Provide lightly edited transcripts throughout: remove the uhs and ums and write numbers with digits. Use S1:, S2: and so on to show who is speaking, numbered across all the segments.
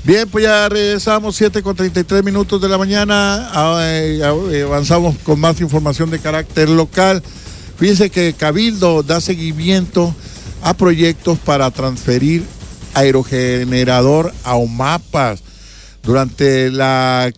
S1: Bien, pues ya regresamos, 7:33 de la mañana. Avanzamos con más información de carácter local. Fíjense que Cabildo da seguimiento a proyectos para transferir aerogenerador a Omapas. Durante la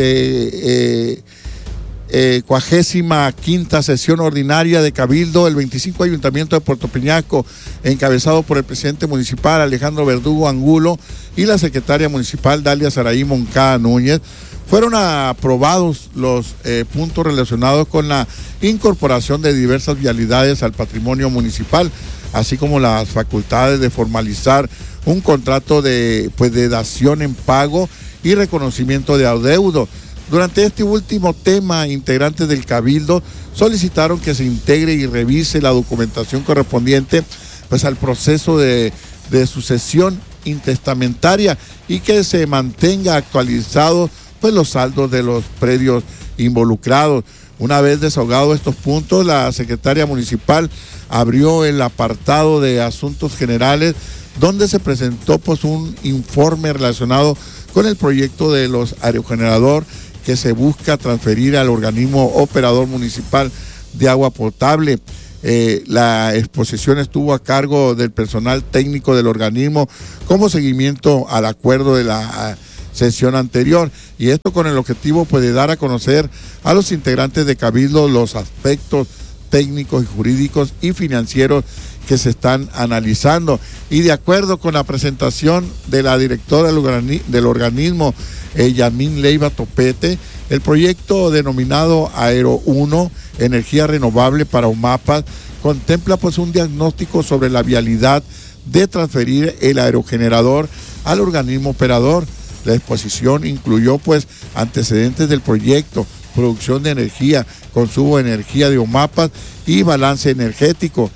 S1: 45ª sesión ordinaria de Cabildo, el 25 Ayuntamiento de Puerto Peñasco, encabezado por el presidente municipal Alejandro Verdugo Angulo y la secretaria municipal Dalia Saraí Moncada Núñez, fueron aprobados los puntos relacionados con la incorporación de diversas vialidades al patrimonio municipal, así como las facultades de formalizar un contrato de dación en pago y reconocimiento de adeudo. Durante este último tema, integrantes del Cabildo solicitaron que se integre y revise la documentación correspondiente al proceso de sucesión intestamentaria y que se mantenga actualizado los saldos de los predios involucrados. Una vez desahogados estos puntos, la secretaria municipal abrió el apartado de asuntos generales, donde se presentó un informe relacionado con el proyecto de los aerogenerador que se busca transferir al organismo operador municipal de agua potable. La exposición estuvo a cargo del personal técnico del organismo como seguimiento al acuerdo de la sesión anterior, y esto con el objetivo de dar a conocer a los integrantes de Cabildo los aspectos técnicos y jurídicos y financieros que se están analizando. Y de acuerdo con la presentación de la directora del organismo, Yamín Leiva Topete, el proyecto denominado Aero 1, Energía Renovable para Omapas, contempla un diagnóstico sobre la vialidad de transferir el aerogenerador al organismo operador. La exposición incluyó antecedentes del proyecto, producción de energía, consumo de energía de Omapas y balance energético,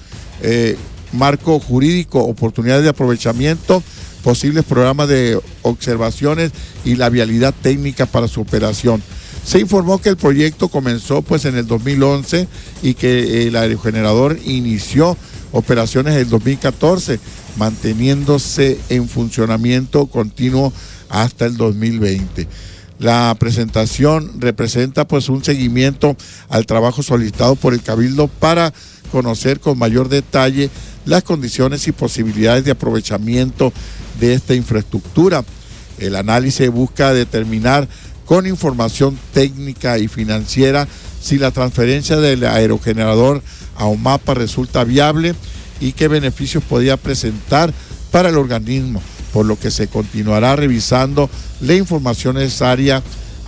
S1: marco jurídico, oportunidades de aprovechamiento, posibles programas de observaciones y la vialidad técnica para su operación. Se informó que el proyecto comenzó en el 2011 y que el aerogenerador inició operaciones en el 2014, manteniéndose en funcionamiento continuo hasta el 2020. La presentación representa un seguimiento al trabajo solicitado por el Cabildo para conocer con mayor detalle las condiciones y posibilidades de aprovechamiento de esta infraestructura. El análisis busca determinar con información técnica y financiera si la transferencia del aerogenerador a Omapa resulta viable y qué beneficios podría presentar para el organismo, por lo que se continuará revisando la información necesaria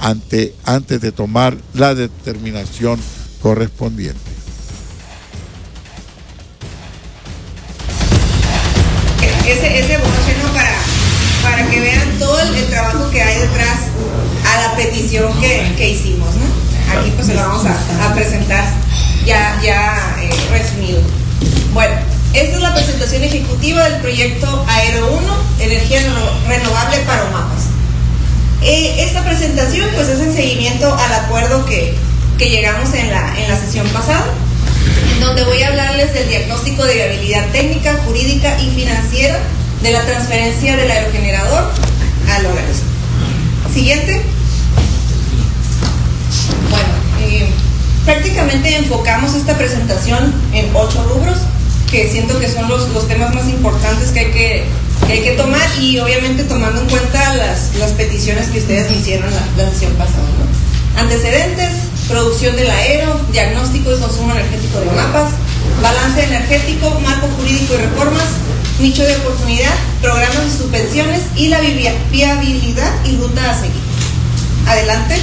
S1: antes de tomar la determinación correspondiente.
S2: Ese boche, ¿no? Para que vean todo el trabajo que hay detrás a la petición que hicimos, ¿no? Aquí se lo vamos a presentar ya resumido. Bueno, esta es la presentación ejecutiva del proyecto Aero 1, Energía Renovable para Omapas. Esta presentación es en seguimiento al acuerdo que llegamos en la sesión pasada, en donde voy a hablarles del diagnóstico de viabilidad técnica, jurídica y financiera de la transferencia del aerogenerador al organismo. Siguiente. Bueno, prácticamente enfocamos esta presentación en 8 rubros, que siento que son los temas más importantes que hay que tomar, y obviamente tomando en cuenta las peticiones que ustedes me hicieron la sesión pasada, ¿no? Antecedentes, producción del aero, diagnóstico y consumo energético de Omapas, balance energético, marco jurídico y reformas, nicho de oportunidad, programas y subvenciones y la viabilidad y ruta a seguir. Adelante.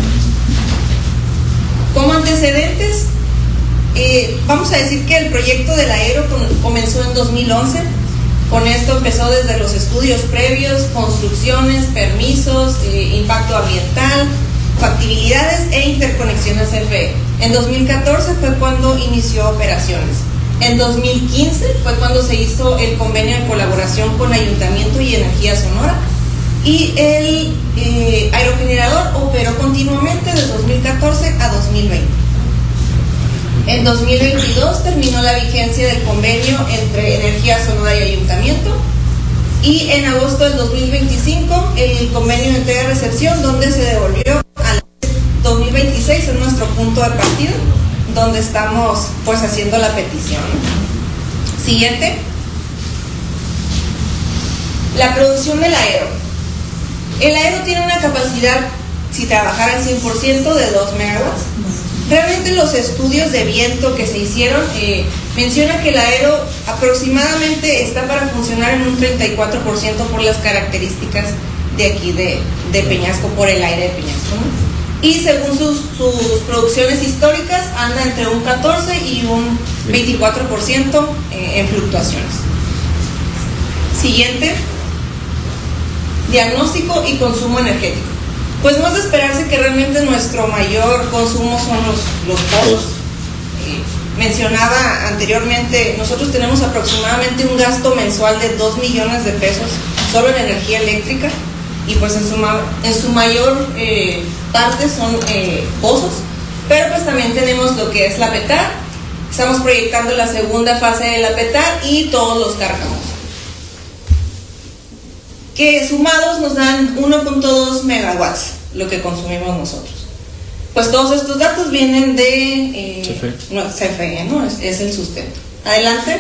S2: Como antecedentes, vamos a decir que el proyecto del aero comenzó en 2011. Con esto empezó desde los estudios previos, construcciones, permisos, impacto ambiental, factibilidades e interconexiones CFE. En 2014 fue cuando inició operaciones. En 2015 fue cuando se hizo el convenio de colaboración con Ayuntamiento y Energía Sonora, y el aerogenerador operó continuamente de 2014 a 2020. En 2022 terminó la vigencia del convenio entre Energía Sonora y Ayuntamiento, Y en agosto del 2025 el convenio de entrega-recepción, donde se devolvió al 2026, es nuestro punto de partida, donde estamos pues haciendo la petición. Siguiente. La producción del aero. El aero tiene una capacidad, si trabajara al 100%, de 2 megawatts. Realmente los estudios de viento que se hicieron mencionan que el aero aproximadamente está para funcionar en un 34% por las características de aquí de Peñasco, por el aire de Peñasco, ¿no? Y según sus producciones históricas anda entre un 14 y un 24% en fluctuaciones. Siguiente. Diagnóstico y consumo energético. Pues no es de esperarse que realmente nuestro mayor consumo son los pozos. Mencionaba anteriormente, nosotros tenemos aproximadamente un gasto mensual de 2 millones de pesos solo en energía eléctrica, y pues en su mayor parte son pozos, pero pues también tenemos lo que es la PETAR. Estamos proyectando la segunda fase de la PETAR y todos los cárcamos, que sumados nos dan 1.2 megawatts, lo que consumimos nosotros. Pues todos estos datos vienen de CFE, ¿no? Es el sustento. Adelante.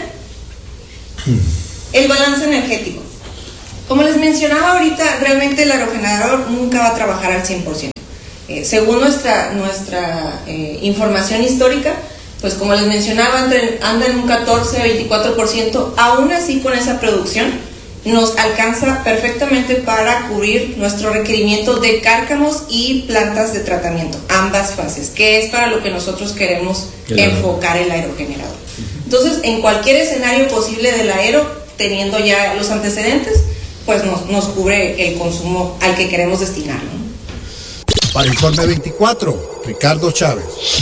S2: El balance energético. Como les mencionaba ahorita, realmente el aerogenerador nunca va a trabajar al 100%. Según nuestra información histórica, pues como les mencionaba, anda en un 14-24%, aún así con esa producción nos alcanza perfectamente para cubrir nuestro requerimiento de cárcamos y plantas de tratamiento, ambas fases, que es para lo que nosotros queremos enfocar el aerogenerador. Entonces, en cualquier escenario posible del aero, teniendo ya los antecedentes, pues nos cubre el consumo al que queremos destinarlo.
S3: Para Informe 24, Ricardo Chávez.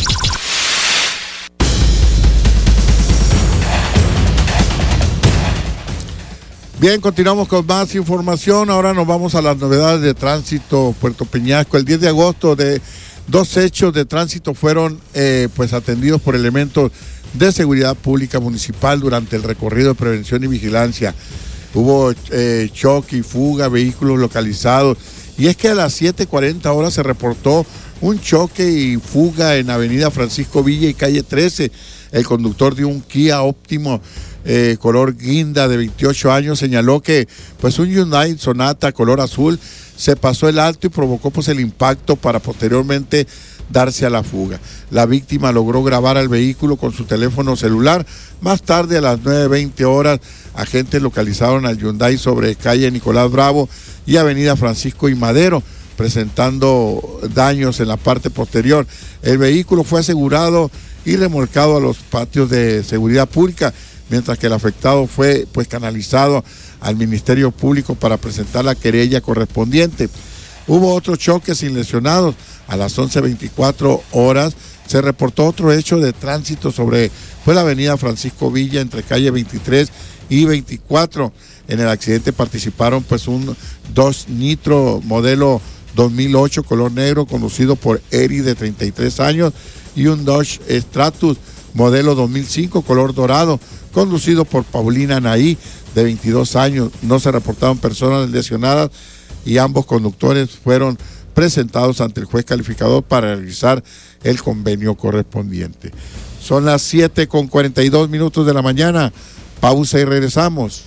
S1: Bien, continuamos con más información. Ahora nos vamos a las novedades de tránsito Puerto Peñasco. El 10 de agosto, dos hechos de tránsito fueron pues atendidos por elementos de seguridad pública municipal durante el recorrido de prevención y vigilancia. Hubo choque y fuga, vehículos localizados. Y es que a las 7:40 horas se reportó un choque y fuga en Avenida Francisco Villa y calle 13. El conductor de un Kia Optimo color guinda de 28 años señaló que pues un Hyundai Sonata color azul se pasó el alto y provocó pues el impacto para posteriormente darse a la fuga. La víctima logró grabar al vehículo con su teléfono celular. Más tarde, a las 9:20 horas, agentes localizaron al Hyundai sobre calle Nicolás Bravo y avenida Francisco y Madero, presentando daños en la parte posterior. El vehículo fue asegurado y remolcado a los patios de seguridad pública, mientras que el afectado fue pues canalizado al Ministerio Público para presentar la querella correspondiente. Hubo otro choque sin lesionados. A las 11:24 horas se reportó otro hecho de tránsito fue la avenida Francisco Villa entre calle 23 y 24. En el accidente participaron pues un Dodge Nitro modelo 2008 color negro conducido por Eri de 33 años y un Dodge Stratus modelo 2005 color dorado conducido por Paulina Naí de 22 años. No se reportaron personas lesionadas y ambos conductores fueron presentados ante el juez calificador para realizar el convenio correspondiente. Son las 7:42 de la mañana. Pausa y regresamos.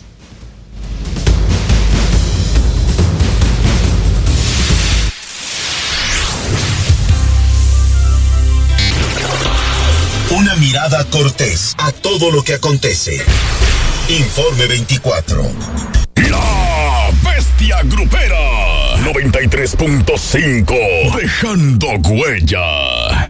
S4: Una mirada cortés a todo lo que acontece. Informe 24.
S5: La Bestia Grupera 93.5, dejando huella.